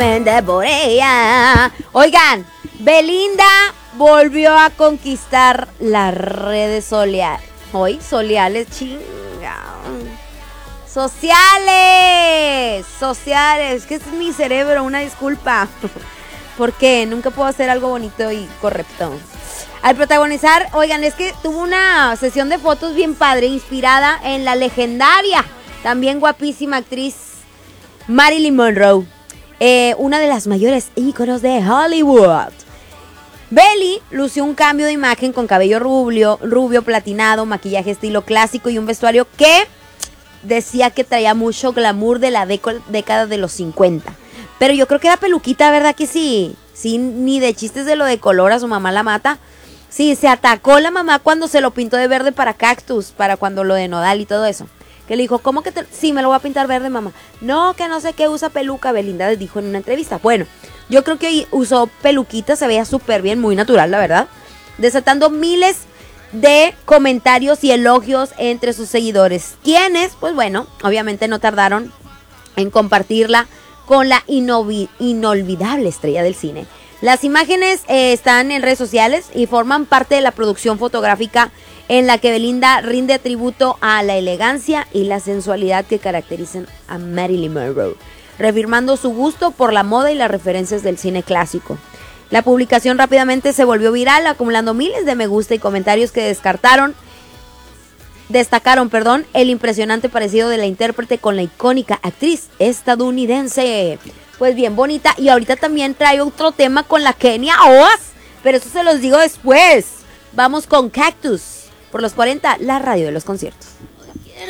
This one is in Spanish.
por ella. Oigan, Belinda volvió a conquistar las redes sociales. Hoy, sociales, chinga. Sociales, que es mi cerebro, una disculpa. Porque nunca puedo hacer algo bonito y correcto. Al protagonizar, oigan, es que tuvo una sesión de fotos bien padre, inspirada en la legendaria, también guapísima actriz Marilyn Monroe, una de las mayores íconos de Hollywood. Belly lució un cambio de imagen con cabello rubio platinado, maquillaje estilo clásico y un vestuario que decía que traía mucho glamour de la década de los 50. Pero yo creo que era peluquita, ¿verdad que sí? Sí, ni de chistes de lo de color a su mamá la mata. Sí, se atacó la mamá cuando se lo pintó de verde para Cactus, para cuando lo de Nodal y todo eso. Que le dijo, ¿cómo que sí, me lo voy a pintar verde, mamá? No, que no sé qué usa peluca, Belinda les dijo en una entrevista. Bueno, yo creo que usó peluquita, se veía súper bien, muy natural, la verdad. Desatando miles de comentarios y elogios entre sus seguidores. Quienes, pues bueno, obviamente no tardaron en compartirla con la inolvidable estrella del cine. Las imágenes están en redes sociales y forman parte de la producción fotográfica en la que Belinda rinde tributo a la elegancia y la sensualidad que caracterizan a Marilyn Monroe, reafirmando su gusto por la moda y las referencias del cine clásico. La publicación rápidamente se volvió viral, acumulando miles de me gusta y comentarios que destacaron el impresionante parecido de la intérprete con la icónica actriz estadounidense. Pues bien bonita. Y ahorita también trae otro tema con la Kenia Oz, pero eso se los digo después. Vamos con Cactus por los 40, la radio de los conciertos.